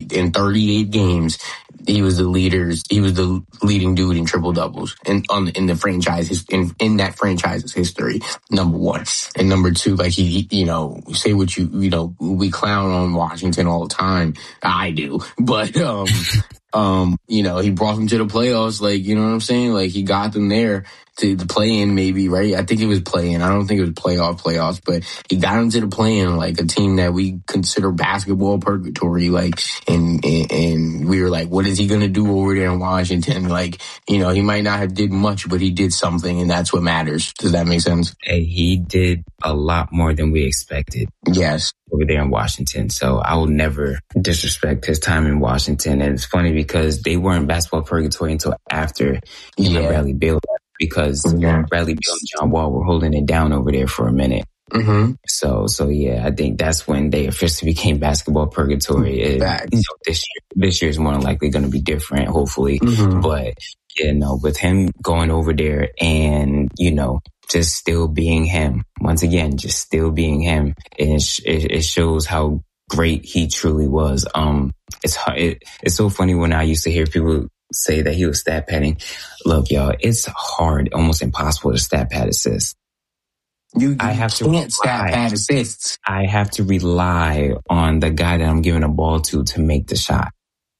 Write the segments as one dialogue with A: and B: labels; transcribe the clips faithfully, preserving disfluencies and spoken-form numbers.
A: in thirty-eight games, he was the leaders. He was the leading dude in triple doubles in on in the franchise in in that franchise's history. Number one, and number two, like he, he, you know, say what you you know, we clown on Washington all the time. I do, but um, um, you know, he brought them to the playoffs. Like, you know what I'm saying? Like, he got them there to the play-in, maybe, right? I think it was play-in. I don't think it was playoff playoffs, but he got them to the play-in, like a team that we consider basketball purgatory. Like, and and, and we were like, what is he gonna do over there in Washington? Like, you know, he might not have did much, but he did something, and that's what matters. Does that make sense?
B: Hey, he did a lot more than we expected.
A: Yes.
B: Over there in Washington. So I will never disrespect his time in Washington. And it's funny because they weren't basketball purgatory until after you know,
A: yeah.
B: Bradley Beal, because
A: yeah.
B: Bradley Beal and John Wall were holding it down over there for a minute.
A: Mm-hmm.
B: So, so yeah, I think that's when they officially became basketball purgatory. It, you know, this year, this year is more than likely going to be different, hopefully.
A: Mm-hmm.
B: But yeah, no, with him going over there and, you know, just still being him. Once again, just still being him. And it, it, it shows how great he truly was. Um, it's it, it's so funny when I used to hear people say that he was stat padding. Look, y'all, it's hard, almost impossible to stat pad assists.
A: You, you
B: I have
A: can't
B: to
A: stat pad assists.
B: I have to rely on the guy that I'm giving a ball to to make the shot.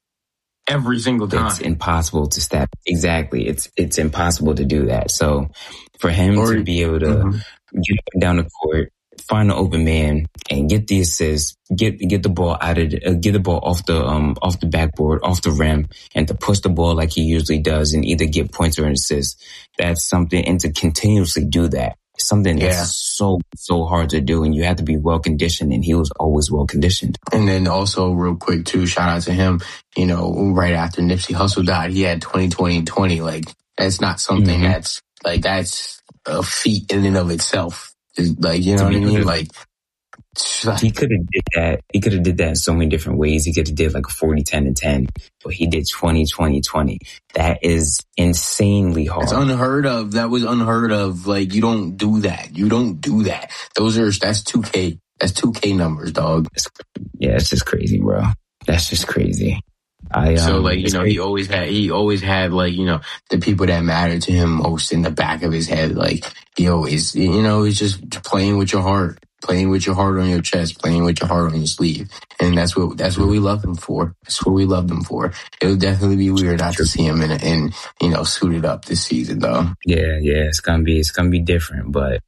A: Every single time.
B: It's impossible to stat. Exactly. It's it's impossible to do that. So for him or, to be able to mm-hmm. get up and down the court, find an open man, and get the assist, get get the ball out of uh, get the ball off the um off the backboard, off the rim, and to push the ball like he usually does, and either get points or an assist. That's something, and to continuously do that. Something that's yeah. so, so hard to do, and you have to be well conditioned, and he was always well conditioned.
A: And then also real quick too, shout out to him, you know, right after Nipsey Hussle died, he had twenty twenty twenty. Like, that's not something mm-hmm. that's, like, that's a feat in and of itself. It's like, you know what I mean? Like,
B: he could have did that. He could have did that in so many different ways. He could have did like a forty, ten, and ten, but he did twenty, twenty, twenty. That is insanely hard.
A: It's unheard of. That was unheard of. Like, you don't do that. You don't do that. Those are, that's two K. That's two K numbers, dog.
B: Yeah, it's just crazy, bro. That's just crazy. I, um,
A: so like, you know, crazy. he always had, he always had like, you know, the people that matter to him most in the back of his head. Like, he always, you know, he's just playing with your heart. Playing with your heart on your chest, playing with your heart on your sleeve. And that's what, that's what we love him for. That's what we loved him for. It would definitely be weird not to see him in, in, you know, suited up this season though.
B: Yeah, yeah, it's gonna be, it's gonna be different, but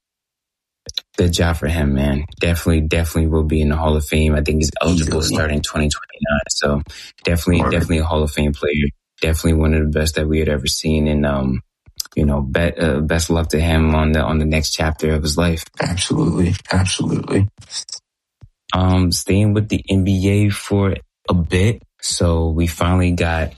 B: good job for him, man. Definitely, definitely will be in the Hall of Fame. I think he's eligible starting twenty twenty-nine. So definitely, Martin. definitely a Hall of Fame player. Definitely one of the best that we had ever seen. And, um, you know, be, uh, best luck to him on the on the next chapter of his life.
A: Absolutely, absolutely.
B: Um, staying with the N B A for a bit, so we finally got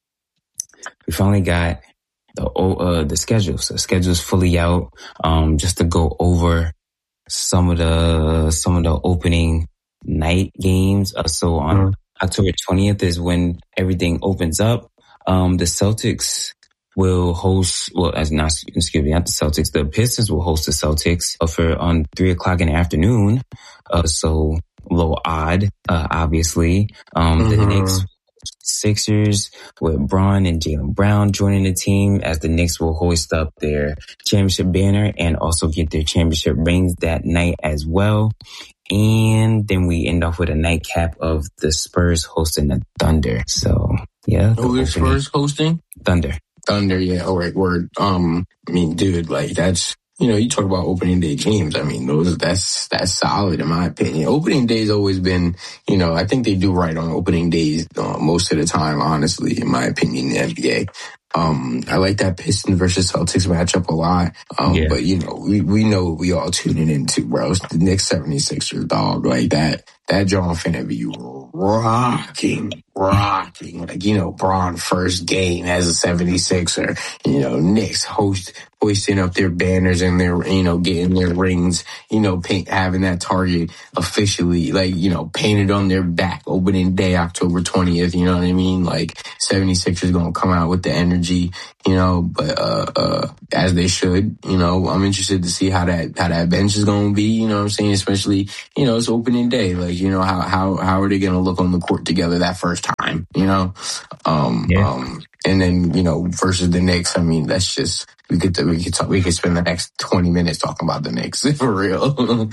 B: we finally got the uh the schedule. So the schedule's fully out. Um, just to go over some of the some of the opening night games. Uh, so on mm-hmm. October twentieth is when everything opens up. Um, the Celtics will host, well, as not, excuse me, not the Celtics, the Pistons will host the Celtics for on three o'clock in the afternoon. Uh, so a little odd, uh, obviously. Um, mm-hmm. the Knicks, Sixers with Bron and Jaylen Brown joining the team as the Knicks will hoist up their championship banner and also get their championship rings that night as well. And then we end off with a nightcap of the Spurs hosting the Thunder. So, yeah.
A: Who is Spurs hosting?
B: Thunder.
A: Thunder, yeah, all right, word. Um, I mean, dude, like, that's, you know, you talk about opening day games. I mean, those, that's, that's solid in my opinion. Opening day's always been, you know, I think they do right on opening days uh, most of the time, honestly, in my opinion, in the N B A. Um, I like that Pistons versus Celtics matchup a lot. Um, yeah. But, you know, we, we know what we all tuning into, bro. It's the Knicks seventy-sixers, dog. Like that, that John finna be rocking, rocking. Like, you know, Bron first game as a seventy-sixer. You know, Knicks host, hoisting up their banners and their, you know, getting their rings, you know, paint, having that target officially, like, you know, painted on their back, opening day, October twentieth, you know what I mean? Like, seventy-sixers gonna come out with the energy, you know, but, uh, uh, as they should, you know, I'm interested to see how that, how that bench is gonna be, you know what I'm saying? Especially, you know, it's opening day. Like, you know, how, how, how are they gonna look on the court together that first time? time, you know? Um, yeah. um, and then, you know, versus the Knicks, I mean, that's just, we could, we could talk, we could spend the next twenty minutes talking about the Knicks for real.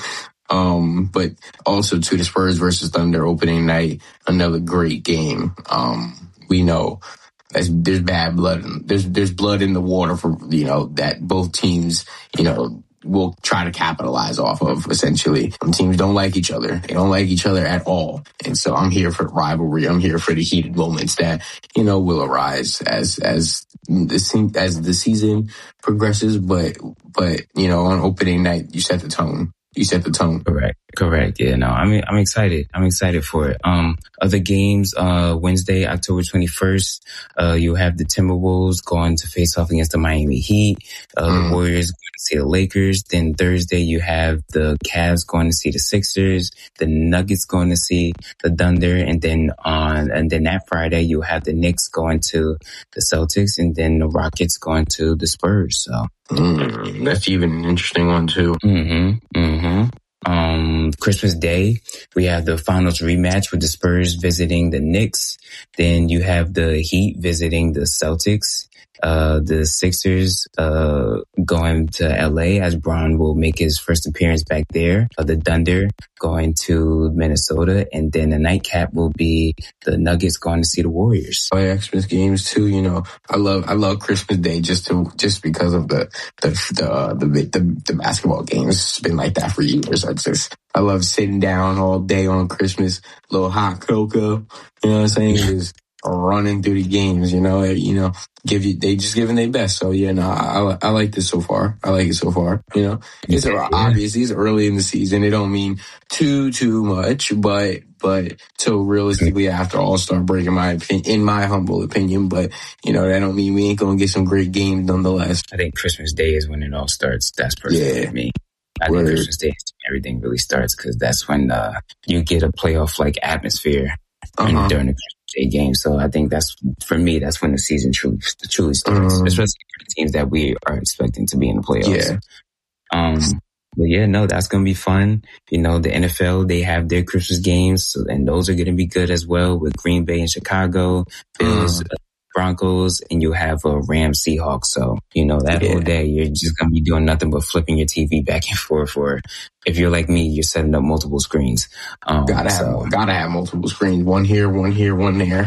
A: um, but also to the Spurs versus Thunder opening night, another great game. Um, we know There's, there's bad blood. There's there's blood in the water for, you know, that both teams, you know, will try to capitalize off of, essentially. Some teams don't like each other. They don't like each other at all. And so I'm here for the rivalry. I'm here for the heated moments that, you know, will arise as as the as the season progresses. But, but you know, on opening night, you set the tone. You set the tone.
B: Correct. Correct. Yeah, no, I'm, I'm excited. I'm excited for it. Um, other games, uh, Wednesday, October twenty-first, uh, you have the Timberwolves going to face off against the Miami Heat. Uh, mm. the Warriors going to see the Lakers. Then Thursday, you have the Cavs going to see the Sixers, the Nuggets going to see the Thunder. And then on, and then that Friday, you have the Knicks going to the Celtics, and then the Rockets going to the Spurs. So.
A: Mm, that's even an interesting one too.
B: Mm-hmm. Mm-hmm. Um, Christmas Day, we have the finals rematch with the Spurs visiting the Knicks. Then you have the Heat visiting the Celtics. Uh, the Sixers, uh, going to L A as Bron will make his first appearance back there. Uh, the Thunder going to Minnesota, and then the nightcap will be the Nuggets going to see the Warriors.
A: Oh yeah, Christmas games too. You know, I love I love Christmas Day just to just because of the the the uh, the, the, the basketball games. It's been like that for years. I just I love sitting down all day on Christmas, little hot cocoa. You know what I'm saying? Just running through the games. You know, you know, give you they just giving their best. So yeah, no, I I like this so far. I like it so far. You know, it's yeah. obviously it's early in the season. It don't mean too too much, but but so realistically after All-Star break, in my opinion, in my humble opinion, but you know that don't mean we ain't gonna get some great games nonetheless.
B: I think Christmas Day is when it all starts. That's personally yeah. for me. I Word. think Christmas Day is when everything really starts because that's when uh, you get a playoff like atmosphere uh-huh. during the Christmas Day game. So I think that's for me. That's when the season truly truly starts, um, especially for the teams that we are expecting to be in the playoffs.
A: Yeah.
B: Um. But yeah, no, that's going to be fun. You know, the N F L, they have their Christmas games, so, and those are going to be good as well with Green Bay and Chicago, Bills, uh, Broncos, and you have a uh, Rams Seahawks. So, you know, that yeah. whole day, you're just going to be doing nothing but flipping your T V back and forth. For if you're like me, you're setting up multiple screens.
A: Um, gotta have, so. gotta have multiple screens. One here, one here, one there.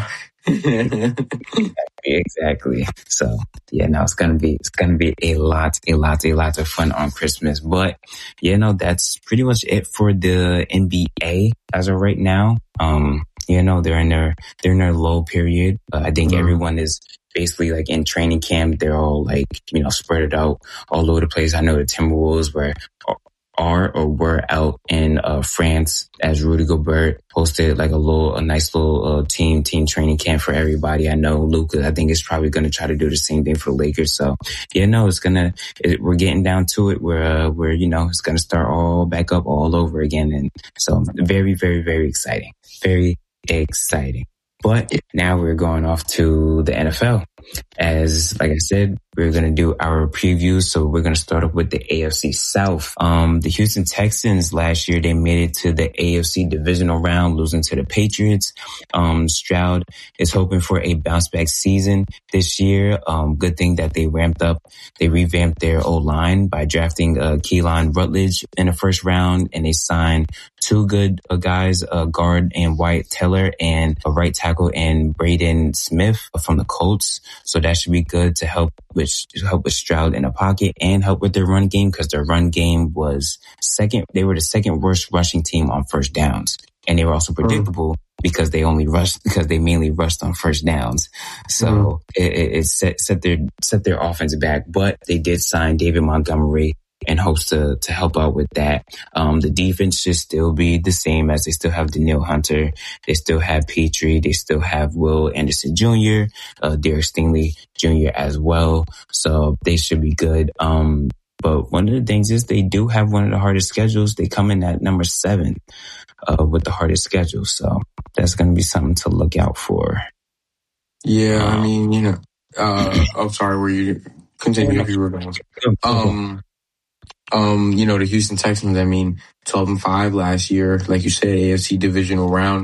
B: Exactly. So yeah, no, it's gonna be it's gonna be a lot, a lot, a lot of fun on Christmas. But yeah, no, that's pretty much it for the N B A as of right now. Um, you know, they're in their they're in their low period. Uh, I think mm-hmm. everyone is basically like in training camp. They're all like, you know, spread it out all over the place. I know the Timberwolves were are or were out in uh France as Rudy Gobert hosted like a little, a nice little uh, team, team training camp for everybody. I know Luka, I think is probably going to try to do the same thing for the Lakers. So yeah, no, it's gonna, it, we're getting down to it where, uh, where, you know, it's going to start all back up all over again. And so very, very, very exciting. Very exciting. But now we're going off to the N F L. As, like I said, we're going to do our preview. So we're going to start off with the A F C South. Um, the Houston Texans last year, they made it to the A F C divisional round, losing to the Patriots. Um, Stroud is hoping for a bounce back season this year. Um, good thing that they ramped up, they revamped their O-line by drafting, uh, Keelan Rutledge in the first round, and they signed two good uh, guys, a guard and Wyatt Teller, and a right tackle and Braden Smith from the Colts. So that should be good to help with help with Stroud in the pocket and help with their run game, because their run game was second. They were the second worst rushing team on first downs, and they were also predictable mm. because they only rushed because they mainly rushed on first downs. So mm. it, it set set their set their offense back. But they did sign David Montgomery in hopes to, to help out with that. Um, the defense should still be the same, as they still have Danielle Hunter. They still have Petrie. They still have Will Anderson Junior, uh, Derek Stingley Junior as well. So they should be good. Um, but one of the things is they do have one of the hardest schedules. They come in at number seven, uh, with the hardest schedule. So that's going to be something to look out for.
A: Yeah. Um, I mean, you know, uh, I'm sorry, were you continue if you were going? Um, Um, you know, the Houston Texans, I mean, twelve and five last year, like you said, A F C divisional round.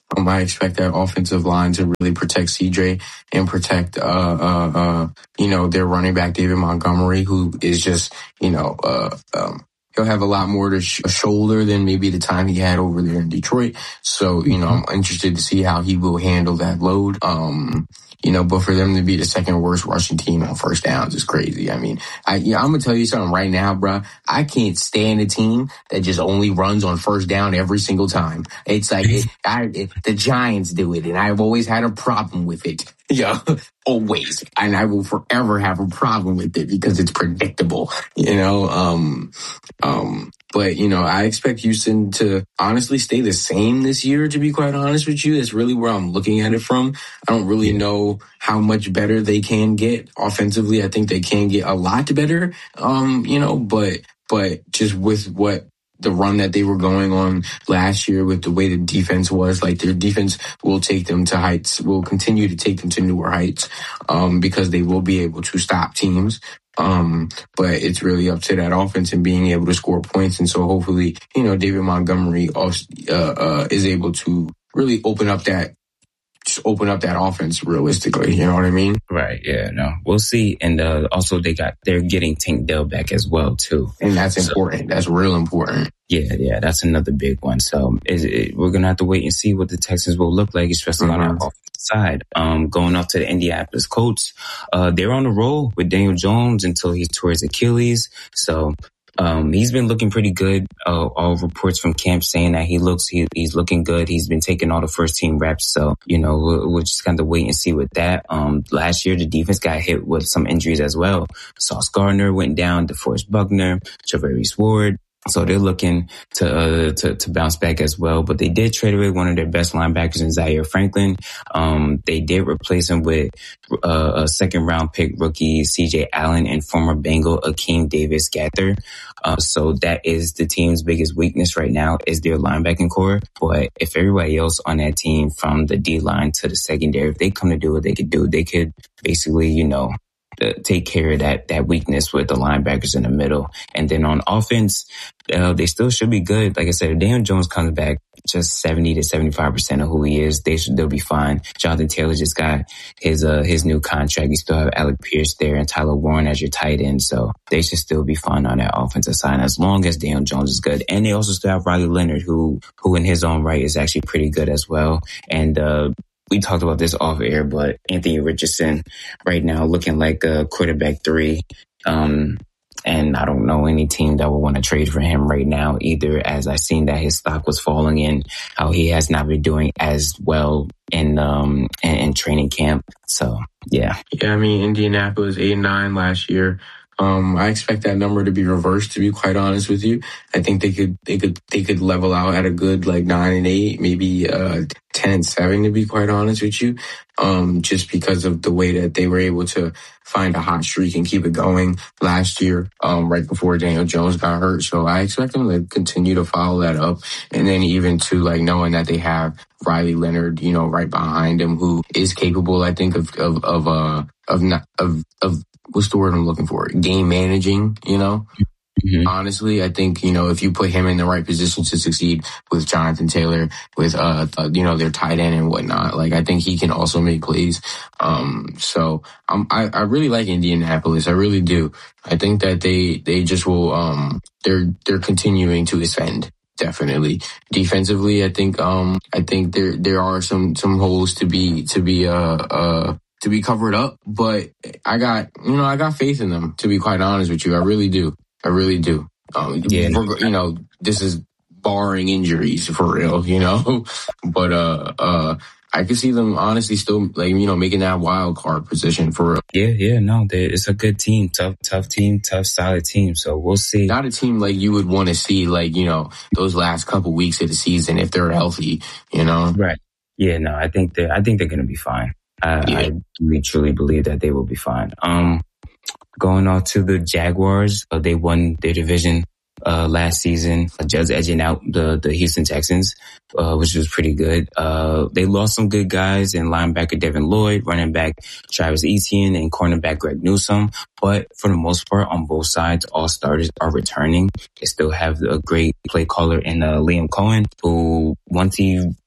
A: Um, I expect that offensive line to really protect C J and protect, uh, uh, uh, you know, their running back, David Montgomery, who is just, you know, uh, um, he'll have a lot more to sh- shoulder than maybe the time he had over there in Detroit. So, you know, I'm interested to see how he will handle that load. Um, You know, but for them to be the second worst rushing team on first downs is crazy. I mean, I, yeah, I'm going to tell you something right now, bro. I can't stand a team that just only runs on first down every single time. It's like it, I, it, the Giants do it, and I've always had a problem with it. Yeah, always. And I will forever have a problem with it because it's predictable, you know? Um, um, but, you know, I expect Houston to honestly stay the same this year, to be quite honest with you. That's really where I'm looking at it from. I don't really know how much better they can get offensively. I think they can get a lot better, um, you know, but but just with what the run that they were going on last year, with the way the defense was, like their defense will take them to heights, will continue to take them to newer heights, um, because they will be able to stop teams. Um, but it's really up to that offense and being able to score points. And so hopefully, you know, David Montgomery uh, uh, is able to really open up that, just open up that offense realistically. You know what I mean?
B: Right. Yeah. No, we'll see. And uh, also they got, they're getting Tank Dell back as well too.
A: And that's important. So, that's real important.
B: Yeah. Yeah. That's another big one. So is it, we're going to have to wait and see what the Texans will look like, especially mm-hmm. on our offensive side. Um, going off to the Indianapolis Colts, uh, they're on the roll with Daniel Jones until he tore his Achilles. So, Um, he's been looking pretty good. Uh, all reports from camp saying that he looks, he, he's looking good. He's been taking all the first team reps. So, you know, we'll, we'll just kind of wait and see with that. Um, last year, the defense got hit with some injuries as well. Sauce Gardner went down, DeForest Buckner, Javarius Ward. So they're looking to, uh, to, to bounce back as well. But they did trade away one of their best linebackers in Zaire Franklin. Um, they did replace him with, uh, a second round pick rookie, C J Allen, and former Bengal Akeem Davis Gaither. Uh, so that is the team's biggest weakness right now is their linebacking core. But if everybody else on that team, from the D line to the secondary, if they come to do what they could do, they could basically, you know, Uh, take care of that that weakness with the linebackers in the middle. And then on offense, uh, they still should be good. Like I said, if Daniel Jones comes back just seventy to seventy-five percent of who he is, they should, they'll be fine. Jonathan Taylor just got his uh his new contract. You still have Alec Pierce there and Tyler Warren as your tight end. So they should still be fine on that offensive side as long as Daniel Jones is good. And they also still have Riley Leonard, who who in his own right is actually pretty good as well. And uh we talked about this off air, but Anthony Richardson right now looking like a quarterback three. Um, and I don't know any team that would want to trade for him right now either, as I've seen that his stock was falling and how he has not been doing as well in, um, in, in training camp. So, yeah.
A: Yeah, I mean, Indianapolis eight and nine last year. Um, I expect that number to be reversed, to be quite honest with you. I think they could, they could, they could level out at a good like nine and eight, maybe, uh, ten and seven, to be quite honest with you. Um, just because of the way that they were able to find a hot streak and keep it going last year, um, right before Daniel Jones got hurt. So I expect them to continue to follow that up. And then even to like knowing that they have Riley Leonard, you know, right behind him, who is capable, I think, of, of, of, uh, of not, of, of, what's the word I'm looking for? Game managing, you know? Mm-hmm. Honestly, I think, you know, if you put him in the right position to succeed with Jonathan Taylor, with, uh, uh you know, their tight end and whatnot, like, I think he can also make plays. Um, so um, I, I really like Indianapolis. I really do. I think that they, they just will, um, they're, they're continuing to ascend. Definitely. Defensively, I think, um, I think there, there are some, some holes to be, to be, uh, uh, to be covered up, but I got, you know, I got faith in them, to be quite honest with you. I really do. I really do. Um, yeah. For, you know, this is barring injuries for real, you know, but, uh, uh, I could see them honestly still, like, you know, making that wild card position for real.
B: Yeah, yeah, no, it's a good team, tough, tough team, tough, solid team. So we'll see.
A: Not a team like you would want to see, like, you know, those last couple weeks of the season if they're healthy, you know?
B: Right. Yeah, no, I think they're, I think they're going to be fine. I, yeah. I really truly believe that they will be fine. Um, going on to the Jaguars, uh, they won their division uh last season, just edging out the the Houston Texans, uh, which was pretty good. Uh, they lost some good guys in linebacker Devin Lloyd, running back Travis Etienne, and cornerback Greg Newsome. But for the most part, on both sides, all starters are returning. They still have a great play caller in uh, Liam Cohen, who once he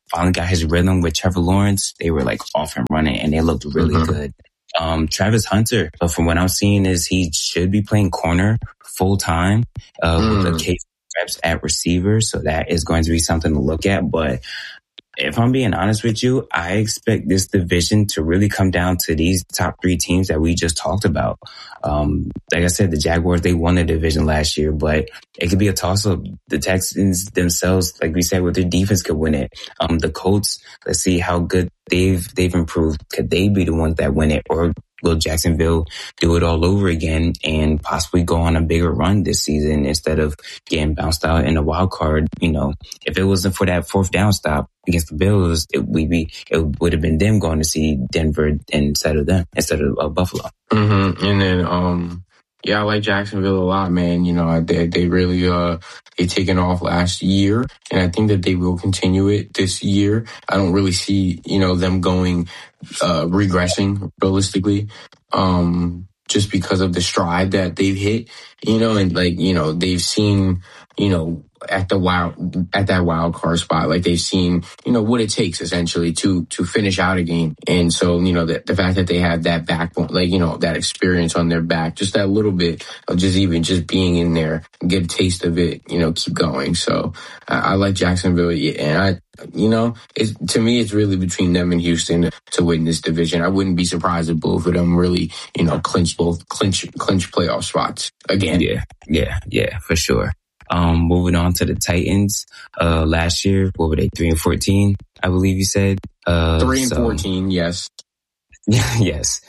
B: finally got his rhythm with Trevor Lawrence, they were like off and running and they looked really mm-hmm. good. Um, Travis Hunter, uh, from what I'm seeing, is he should be playing corner full time, uh, mm. with occasional reps at receiver. So that is going to be something to look at. But if I'm being honest with you, I expect this division to really come down to these top three teams that we just talked about. Um, like I said, the Jaguars, they won the division last year, but it could be a toss-up. The Texans themselves, like we said, with their defense could win it. Um, the Colts, let's see how good they've they've improved. Could they be the ones that win it? Or will Jacksonville do it all over again and possibly go on a bigger run this season instead of getting bounced out in a wild card? You know, if it wasn't for that fourth down stop against the Bills, it would be it would have been them going to see Denver instead of them, instead of uh, Buffalo.
A: Mm-hmm. And then, um, yeah, I like Jacksonville a lot, man. You know, they they really uh they taken off last year, and I think that they will continue it this year. I don't really see, you know, them going uh regressing realistically, um, just because of the stride that they've hit, you know, and like, you know, they've seen, you know, at the wild, at that wild card spot, like they've seen, you know, what it takes essentially to, to finish out a game. And so, you know, the, the fact that they have that backbone, like, you know, that experience on their back, just that little bit of just even just being in there, get a taste of it, you know, keep going. So I, I like Jacksonville, and I, you know, it's, to me, it's really between them and Houston to win this division. I wouldn't be surprised if both of them really, you know, clinch both, clinch, clinch playoff spots again.
B: Yeah, yeah, yeah, for sure. Um, moving on to the Titans, uh, last year, what were they, three and fourteen, I believe you said? Uh,
A: three and so, fourteen, yes.
B: yes.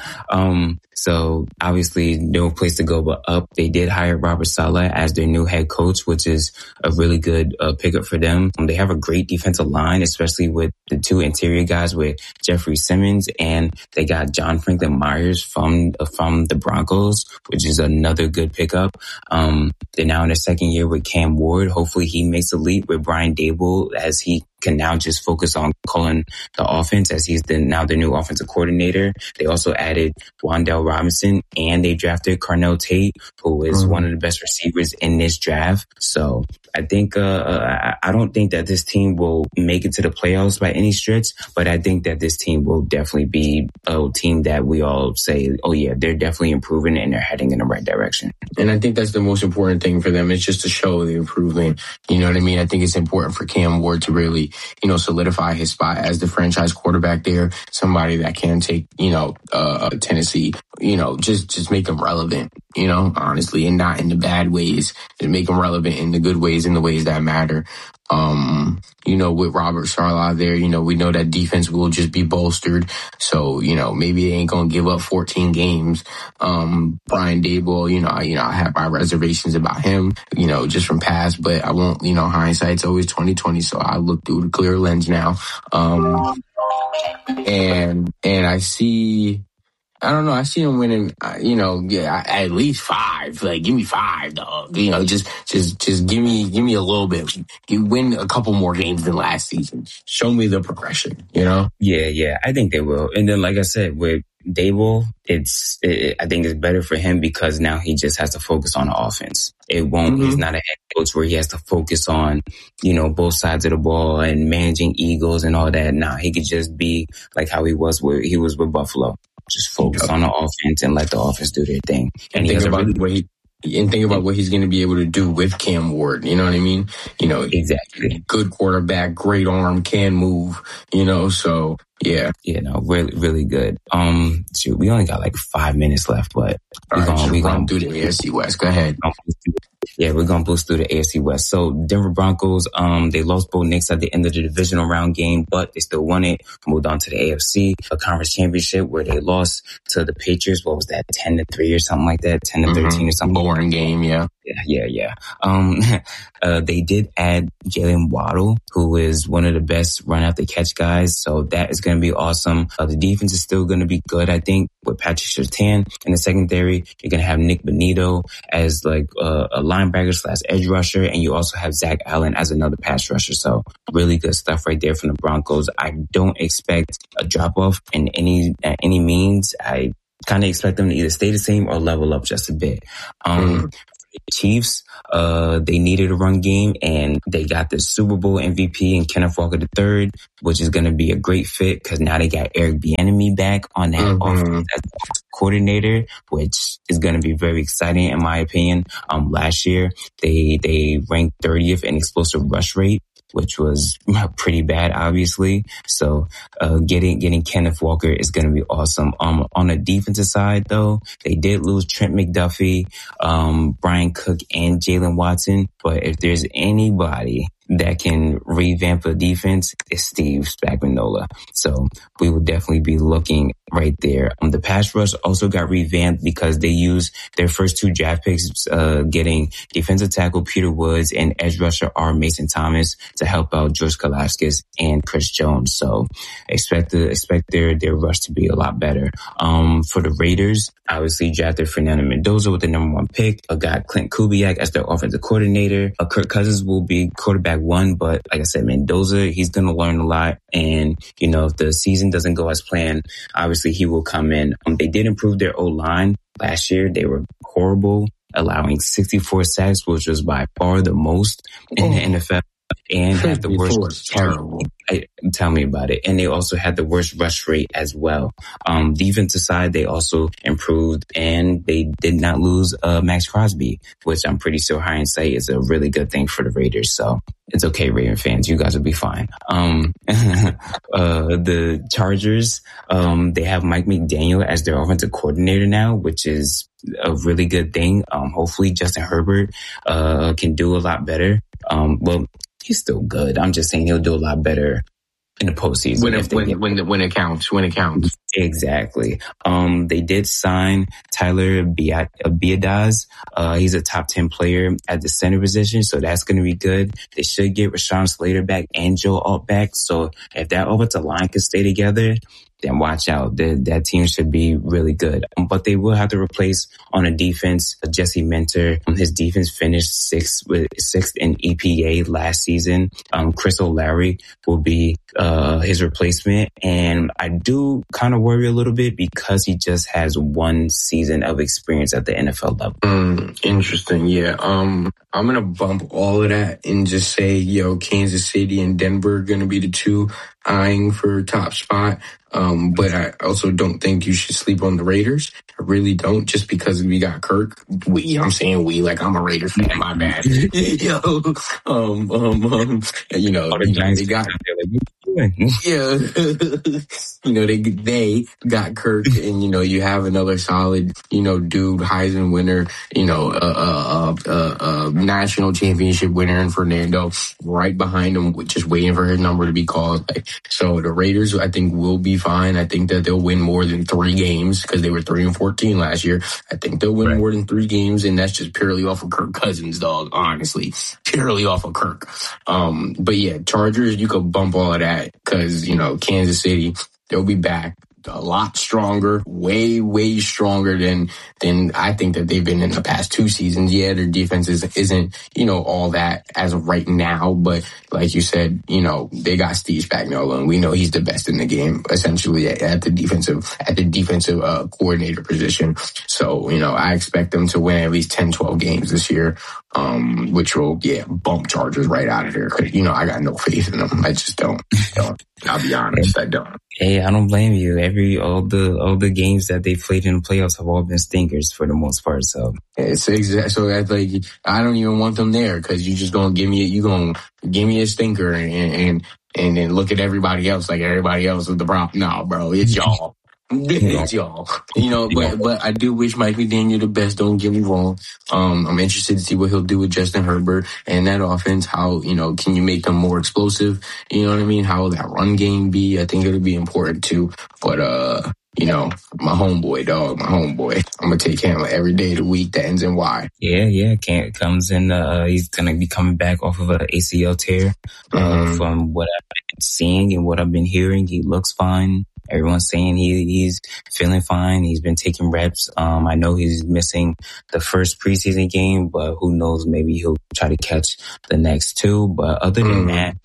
B: um, so obviously no place to go but up. They did hire Robert Saleh as their new head coach, which is a really good uh, pickup for them. Um, they have a great defensive line, especially with the two interior guys with Jeffrey Simmons, and they got John Franklin Myers from uh, from the Broncos, which is another good pickup. Um, they're now in their second year with Cam Ward. Hopefully he makes a leap with Brian Daboll, as he can now just focus on calling the offense, as he's the, now the new offensive coordinator. They also added Wan'Dale Robinson, and they drafted Carnell Tate, who is mm-hmm. one of the best receivers in this draft. So I think, uh, I don't think that this team will make it to the playoffs by any stretch, but I think that this team will definitely be a team that we all say, oh yeah, they're definitely improving and they're heading in the right direction.
A: And I think that's the most important thing for them. It's just to show the improvement. You know what I mean? I think it's important for Cam Ward to really, you know, solidify his spot as the franchise quarterback there. Somebody that can take, you know, uh, Tennessee, you know, just, just make them relevant, you know, honestly, and not in the bad ways, and make them relevant in the good ways, in the ways that matter. Um, you know, with Robert Saleh there, you know, we know that defense will just be bolstered. So, you know, maybe they ain't going to give up fourteen games. Um, Brian Daboll, you know, I, you know, I have my reservations about him, you know, just from past, but I won't, you know, hindsight's always twenty twenty. So I look through the clear lens now. Um, and, and I see, I don't know. I see him winning, uh, you know, yeah, at least five. Like, give me five, dog. You know, just, just, just give me, give me a little bit. You win a couple more games than last season. Show me the progression, you know?
B: Yeah, yeah. I think they will. And then, like I said, with Daboll, it's, it, I think it's better for him because now he just has to focus on the offense. It won't, mm-hmm. he's not a head coach where he has to focus on, you know, both sides of the ball and managing egos and all that. Nah, he could just be like how he was with, he was with Buffalo. Just focus yep. on the offense and let the offense do their thing.
A: And, and he think about really, what he, and think about what he's going to be able to do with Cam Ward. You know what I mean? You know,
B: exactly.
A: Good quarterback, great arm, can move. You know, so yeah,
B: you know, really, really good. Um, shoot, we only got like five minutes left, but we're
A: right,
B: going we
A: run through the A F C West. Go ahead.
B: Yeah, we're going to boost through the A F C West. So Denver Broncos, um, they lost Bo Nix at the end of the divisional round game, but they still won it. Moved on to the A F C, a conference championship where they lost to the Patriots. What was that? ten to three or something like that? ten to thirteen mm-hmm. or something.
A: Boring game. Yeah.
B: Yeah. Yeah. Yeah. Um, uh, they did add Jalen Waddle, who is one of the best run out the catch guys. So that is going to be awesome. Uh, the defense is still going to be good, I think, with Patrick Surtain in the secondary. You're going to have Nick Bonito as like uh, a linebacker slash edge rusher. And you also have Zach Allen as another pass rusher. So really good stuff right there from the Broncos. I don't expect a drop off in any, at any means. I kind of expect them to either stay the same or level up just a bit. Um, mm-hmm. Chiefs, uh, they needed a run game, and they got the Super Bowl M V P in Kenneth Walker the third, which is going to be a great fit because now they got Eric Bieniemy back on that mm-hmm. offense as coordinator, which is going to be very exciting in my opinion. Um, last year they they ranked thirtieth in explosive rush rate, which was pretty bad, obviously. So, uh, getting, getting Kenneth Walker is going to be awesome. Um, on the defensive side, though, they did lose Trent McDuffie, um, Brian Cook, and Jalen Watson. But if there's anybody that can revamp the defense, it's Steve Spagnuolo. So we will definitely be looking right there. Um, the pass rush also got revamped because they used their first two draft picks, uh, getting defensive tackle Peter Woods and edge rusher R. Mason Thomas to help out George Karlaftis and Chris Jones. So expect the, expect their, their rush to be a lot better. Um, for the Raiders, obviously drafted Fernando Mendoza with the number one pick. I got Clint Kubiak as their offensive coordinator. Uh, Kirk Cousins will be quarterback one, but like I said, Mendoza, he's going to learn a lot. And, you know, if the season doesn't go as planned, obviously he will come in. Um, they did improve their O-line last year. They were horrible, allowing sixty-four sacks, which was by far the most in oh. the N F L. And had the worst, terrible. Tell me about it. And they also had the worst rush rate as well. Um, defensive side, they also improved, and they did not lose uh, Max Crosby, which I'm pretty sure hindsight is a really good thing for the Raiders. So it's okay, Raven fans, you guys will be fine. Um, uh, the Chargers, um, they have Mike McDaniel as their offensive coordinator now, which is a really good thing. Um, hopefully Justin Herbert uh, can do a lot better. Um, well, he's still good. I'm just saying he'll do a lot better in the postseason.
A: When it, when, when, when it counts, when it counts.
B: Exactly. Um, they did sign Tyler Biadasz. Uh, he's a top ten player at the center position, so that's going to be good. They should get Rashawn Slater back and Joe Alt back. So if that offensive line can stay together, then watch out. The, that team should be really good. Um, but they will have to replace on a defense uh, Jesse Minter. Um, his defense finished sixth with sixth in E P A last season. Um, Chris O'Leary will be uh his replacement, and I do kind of worry a little bit because he just has one season of experience at the N F L level.
A: Mm, interesting. Yeah. Um, I'm gonna bump all of that and just say, yo, Kansas City and Denver are gonna be the two eyeing for top spot. Um, but I also don't think you should sleep on the Raiders. I really don't, just because we got Kirk. We, I'm saying we, like I'm a Raider fan, my bad. Yo, um, um, um, you know, you know they got, yeah, you know, they, they got Kirk, and, you know, you have another solid, you know, dude, Heisman winner, you know, uh, uh, uh, uh, uh national championship winner in Fernando right behind him, just waiting for his number to be called. Like, so the Raiders, I think, will be fine. I think that they'll win more than three games because they were three and fourteen last year. I think they'll win right. more than three games, and that's just purely off of Kirk Cousins, dog. Honestly, purely off of Kirk. Um, but yeah, Chargers, you could bump all of that because, you know, Kansas City, they'll be back a lot stronger, way, way stronger than than I think that they've been in the past two seasons. Yeah, their defense is, isn't, you know, all that as of right now, but like you said, you know, they got Steve Spagnuolo, and we know he's the best in the game, essentially at, at the defensive at the defensive uh, coordinator position. So, you know, I expect them to win at least ten, twelve games this year, um, which will, yeah, bump Chargers right out of here. Cause, you know, I got no faith in them. I just don't. don't. I'll be honest, I don't.
B: Hey, I don't blame you. Every all the all the games that they played in the playoffs have all been stinkers for the most part. So
A: it's exact. So that's like, I don't even want them there because you just gonna give me you gonna give me a stinker and and and then look at everybody else like everybody else with the problem. No, bro, it's y'all. It's y'all. You know, but but I do wish Mike McDaniel the best. Don't get me wrong. Um, I'm interested to see what he'll do with Justin Herbert and that offense. How, you know, can you make them more explosive? You know what I mean? How will that run game be? I think it'll be important too. But uh, you know, my homeboy, dog, my homeboy. I'm gonna take him every day of the week that ends in Y.
B: Yeah, yeah. Can't comes in. Uh, he's gonna be coming back off of an A C L tear. Uh, mm-hmm. From what I've been seeing and what I've been hearing, he looks fine. Everyone's saying he he's feeling fine. He's been taking reps. Um, I know he's missing the first preseason game, but who knows? Maybe he'll try to catch the next two. But other than mm. that,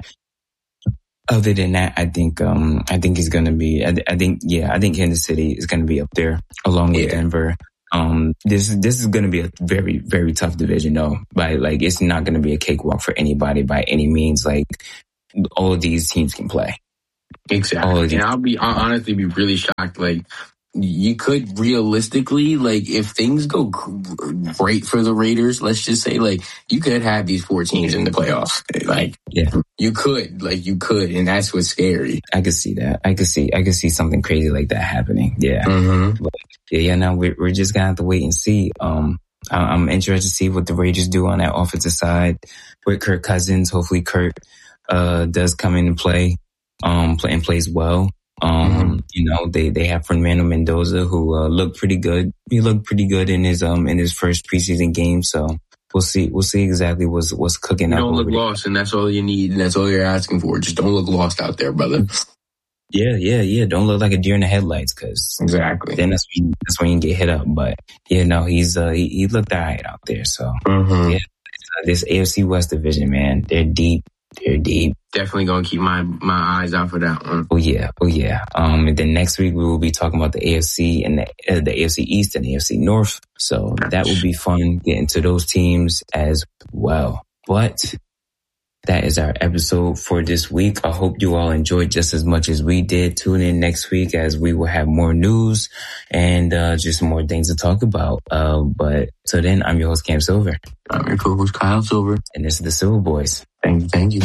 B: other than that, I think um I think he's gonna be. I, I think yeah, I think Kansas City is gonna be up there along with yeah. Denver. Um, this this is going to be a very, very tough division, though. But like, it's not going to be a cakewalk for anybody by any means. Like, all of these teams can play.
A: Exactly. And I'll be, I'll honestly be really shocked. Like, you could realistically, like, if things go great for the Raiders, let's just say, like, you could have these four teams in the playoffs. Like,
B: yeah,
A: you could, like, you could, and that's what's scary.
B: I could see that. I could see, I could see something crazy like that happening. Yeah.
A: Mm-hmm.
B: But, yeah, yeah, no, we're, we're just gonna have to wait and see. Um, I'm interested to see what the Raiders do on that offensive side with Kirk Cousins. Hopefully Kirk, uh, does come into play, um, play and plays well. Um, mm-hmm. You know, they, they have Fernando Mendoza, who, uh, looked pretty good. He looked pretty good in his, um, in his first preseason game. So we'll see, we'll see exactly what's, what's cooking
A: you
B: up.
A: Don't look lost, and that's all you need, and that's all you're asking for. Just don't look lost out there, brother.
B: Yeah, yeah, yeah. Don't look like a deer in the headlights, cause
A: exactly.
B: Then that's when, that's when you get hit up. But yeah, no, he's, uh, he, he looked all right out there. So
A: mm-hmm.
B: yeah, this A F C West division, man, they're deep. They're deep.
A: Definitely gonna keep my, my eyes out for that one.
B: Oh yeah, oh yeah. Um, and then next week we will be talking about the A F C and the, uh, the A F C East and the A F C North. So that will be fun getting to those teams as well. But that is our episode for this week. I hope you all enjoyed just as much as we did. Tune in next week as we will have more news and uh, just more things to talk about. Uh, but till then, I'm your host, Cam Silver.
A: I'm your co-host, Kyle Silver.
B: And this is the Silver Boys.
A: Thank you. Thank you.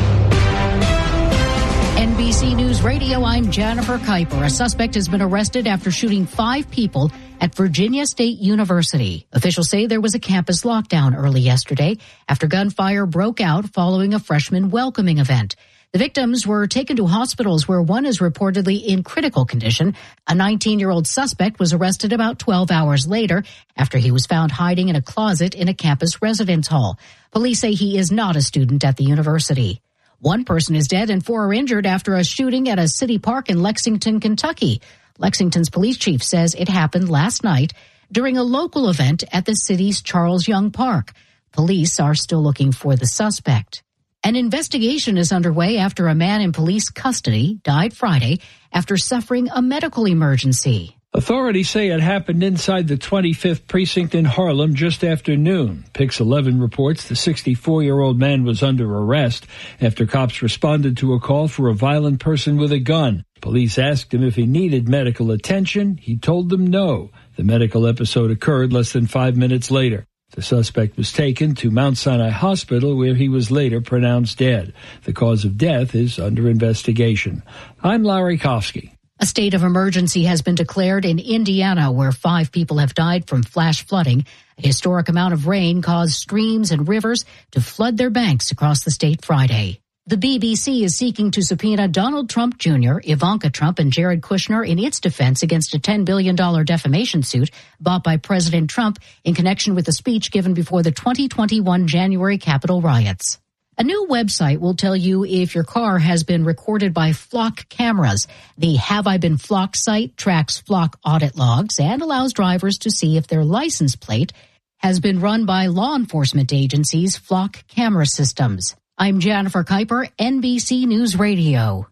C: N B C News Radio, I'm Jennifer Kuiper. A suspect has been arrested after shooting five people at Virginia State University. Officials say there was a campus lockdown early yesterday after gunfire broke out following a freshman welcoming event. The victims were taken to hospitals where one is reportedly in critical condition. A nineteen-year-old suspect was arrested about twelve hours later after he was found hiding in a closet in a campus residence hall. Police say he is not a student at the university. One person is dead and four are injured after a shooting at a city park in Lexington, Kentucky. Lexington's police chief says it happened last night during a local event at the city's Charles Young Park. Police are still looking for the suspect. An investigation is underway after a man in police custody died Friday after suffering a medical emergency.
D: Authorities say it happened inside the twenty-fifth precinct in Harlem just after noon. Pix eleven reports the sixty-four-year-old man was under arrest after cops responded to a call for a violent person with a gun. Police asked him if he needed medical attention. He told them no. The medical episode occurred less than five minutes later. The suspect was taken to Mount Sinai Hospital, where he was later pronounced dead. The cause of death is under investigation. I'm Larry Kofsky.
C: A state of emergency has been declared in Indiana, where five people have died from flash flooding. A historic amount of rain caused streams and rivers to flood their banks across the state Friday. The B B C is seeking to subpoena Donald Trump Junior, Ivanka Trump, and Jared Kushner in its defense against a ten billion dollars defamation suit brought by President Trump in connection with a speech given before the twenty twenty-one January Capitol riots. A new website will tell you if your car has been recorded by Flock cameras. The Have I Been Flocked site tracks Flock audit logs and allows drivers to see if their license plate has been run by law enforcement agencies' Flock camera systems. I'm Jennifer Kuiper, N B C News Radio.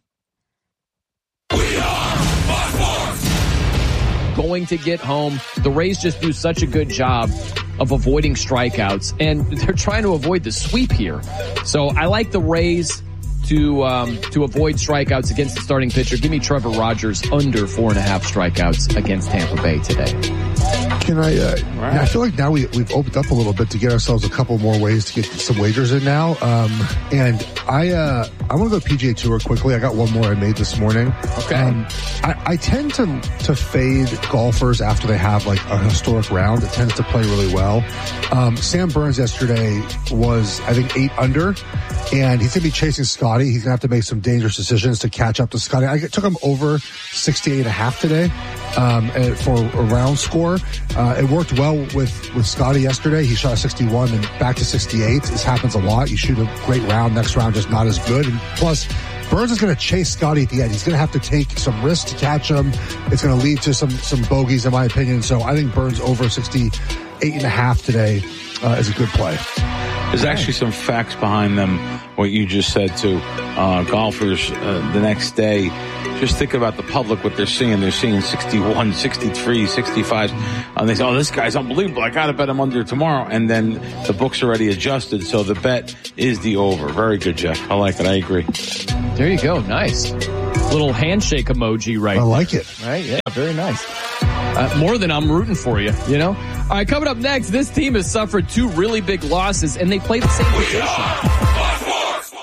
E: We are Fox Sports. Going to get home. The Rays just do such a good job of avoiding strikeouts, and they're trying to avoid the sweep here. So I like the Rays to um, to avoid strikeouts against the starting pitcher. Give me Trevor Rogers under four and a half strikeouts against Tampa Bay today.
F: Can I, uh, right. I feel like now we, we've opened up a little bit to get ourselves a couple more ways to get some wagers in now. Um, and I, uh, I want to go P G A Tour quickly. I got one more I made this morning.
E: Okay.
F: Um, I, I tend to, to fade golfers after they have like a historic round. It tends to play really well. Um, Sam Burns yesterday was, I think, eight under, and he's going to be chasing Scotty. He's going to have to make some dangerous decisions to catch up to Scotty. I took him over sixty-eight and a half today, um, for a round score. Uh, it worked well with, with Scotty yesterday. He shot a sixty-one and back to sixty-eight. This happens a lot. You shoot a great round, next round just not as good. And plus, Burns is going to chase Scotty at the end. He's going to have to take some risks to catch him. It's going to lead to some, some bogeys, in my opinion. So I think Burns over sixty-eight and a half today uh, is a good play.
G: There's actually some facts behind them, what you just said too. Uh, golfers uh, the next day just think about the public, what they're seeing. They're seeing sixty-one, sixty-three, sixty-five. And they say, oh, this guy's unbelievable. I got to bet him under tomorrow. And then the book's already adjusted. So the bet is the over. Very good, Jeff. I like it. I agree.
E: There you go. Nice. Little handshake emoji right
F: I like it.
E: Right? Yeah, very nice. Uh, more than I'm rooting for you, you know? All right, coming up next, this team has suffered two really big losses, and they play the same position.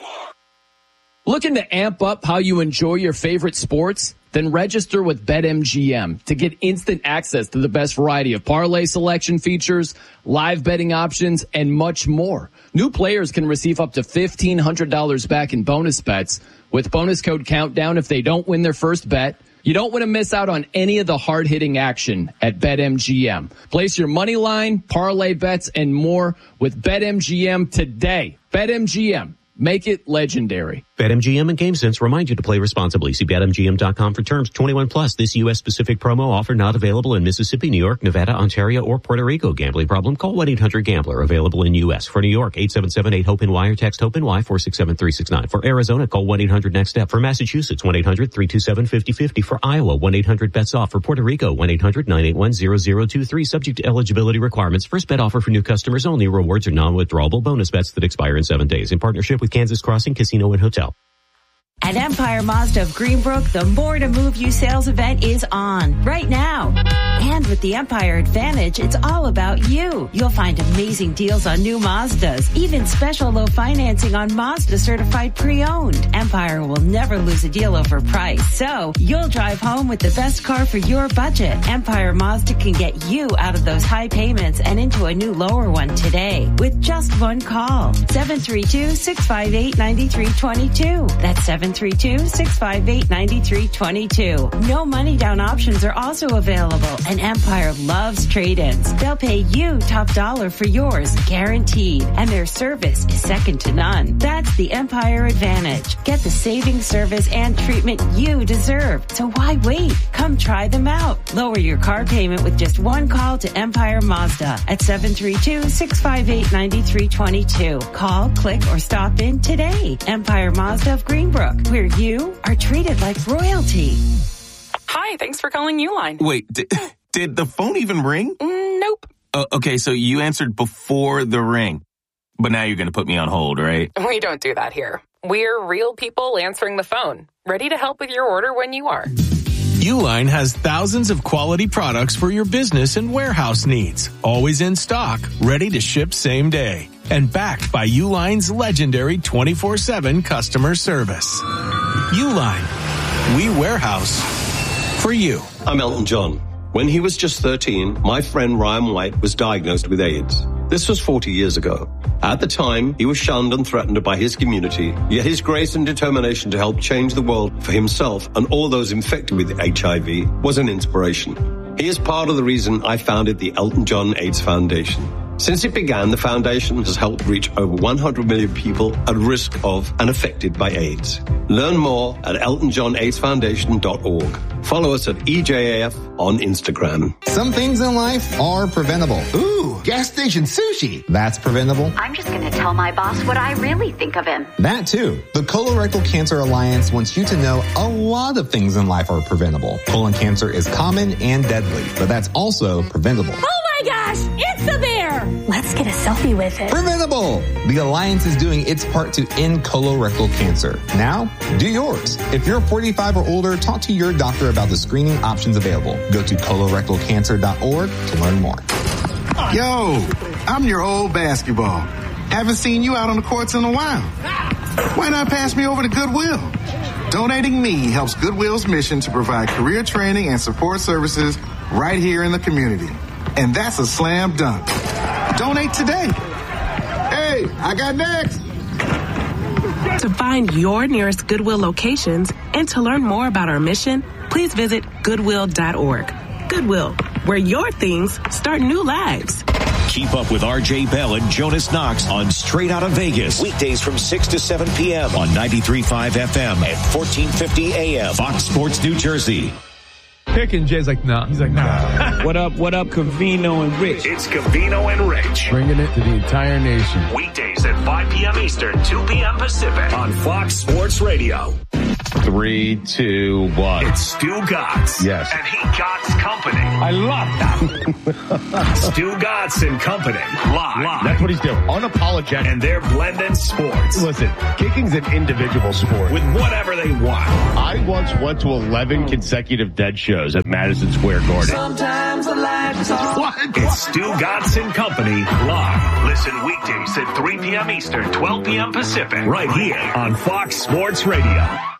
E: Looking to amp up how you enjoy your favorite sports? Then register with BetMGM to get instant access to the best variety of parlay selection features, live betting options, and much more. New players can receive up to fifteen hundred dollars back in bonus bets with bonus code Countdown if they don't win their first bet. You don't want to miss out on any of the hard-hitting action at BetMGM. Place your money line, parlay bets, and more with BetMGM today. BetMGM. Make it legendary.
H: BetMGM and GameSense remind you to play responsibly. See Bet M G M dot com for terms. twenty-one plus. This U S specific promo offer not available in Mississippi, New York, Nevada, Ontario, or Puerto Rico. Gambling problem? Call one eight hundred gambler. Available in U S. For New York, eight seven seven eight hope N Y or text HOPE-NY four six seven three six nine. For Arizona, call one eight hundred next step. For Massachusetts, one eight hundred three two seven five zero five zero. For Iowa, one eight hundred bets off. For Puerto Rico, one eight hundred nine eight one zero zero two three. Subject to eligibility requirements. First bet offer for new customers only. Rewards are non-withdrawable bonus bets that expire in seven days. In partnership with Kansas Crossing Casino and Hotel.
I: At Empire Mazda of Greenbrook, the More to Move You sales event is on right now. And with the Empire Advantage, it's all about you. You'll find amazing deals on new Mazdas, even special low financing on Mazda certified pre-owned. Empire will never lose a deal over price, so you'll drive home with the best car for your budget. Empire Mazda can get you out of those high payments and into a new lower one today with just one call. seven three two, six five eight, nine three two two. That's seven three two, six five eight, nine three two two. No money down options are also available, and Empire loves trade-ins. They'll pay you top dollar for yours, guaranteed, and their service is second to none. That's the Empire Advantage. Get the saving service and treatment you deserve. So why wait? Come try them out. Lower your car payment with just one call to Empire Mazda at seven three two, six five eight, nine three two two. Call, click, or stop in today. Empire Mazda of Greenbrook, where you are treated like royalty.
J: Hi, thanks for calling Uline.
K: Wait, did, did the phone even ring?
J: Mm, nope.
K: Uh, okay, so you answered before the ring. But now you're going to put me on hold, right?
J: We don't do that here. We're real people answering the phone, ready to help with your order when you are.
K: Uline has thousands of quality products for your business and warehouse needs. Always in stock, ready to ship same day. And backed by Uline's legendary twenty-four seven customer service. Uline. We warehouse for you.
L: I'm Elton John. When he was just thirteen, my friend Ryan White was diagnosed with AIDS. This was forty years ago. At the time, he was shunned and threatened by his community, yet his grace and determination to help change the world for himself and all those infected with H I V was an inspiration. He is part of the reason I founded the Elton John AIDS Foundation. Since it began, the foundation has helped reach over one hundred million people at risk of and affected by AIDS. Learn more at elton john aids foundation dot org. Follow us at E J A F on Instagram.
M: Some things in life are preventable. Ooh, gas station sushi. That's preventable.
N: I'm just going to tell my boss what I really think of him.
M: That too. The Colorectal Cancer Alliance wants you to know a lot of things in life are preventable. Colon cancer is common and deadly, but that's also preventable.
O: Oh my gosh, it's a bear! Let's get a selfie with it.
M: Preventable! The Alliance is doing its part to end colorectal cancer. Now, do yours. If you're forty-five or older, talk to your doctor about the screening options available. Go to colorectal cancer dot org to learn more.
P: Yo, I'm your old basketball. Haven't seen you out on the courts in a while. Why not pass me over to Goodwill? Donating me helps Goodwill's mission to provide career training and support services right here in the community. And that's a slam dunk. Donate today. Hey, I got next.
Q: To find your nearest Goodwill locations and to learn more about our mission, please visit goodwill dot org. Goodwill, where your things start new lives.
R: Keep up with R J Bell and Jonas Knox on Straight Outta Vegas. Weekdays from six to seven p.m. on ninety-three point five F M and fourteen fifty A M. Fox Sports New Jersey.
S: Picking Jay's like, nah. He's like, nah.
T: What up, what up, Covino and Rich?
R: It's Covino and Rich.
T: Bringing it to the entire nation.
R: Weekdays at five p.m. Eastern, two p.m. Pacific on Fox Sports Radio.
U: Three, two, one.
R: It's Stu Gotts.
U: Yes.
R: And he Gotts Company.
U: I love that.
R: Stu Gotts and Company. Live. Live.
U: That's what he's doing. Unapologetic.
R: And they're blending sports.
U: Listen, kicking's an individual sport.
R: With whatever they want.
U: I once went to eleven consecutive dead shows at Madison Square Garden.
R: Sometimes the light is on. What? It's Stu Gotts and Company. Live. Listen weekdays at three p.m. Eastern, twelve p.m. Pacific. Right here on Fox Sports Radio.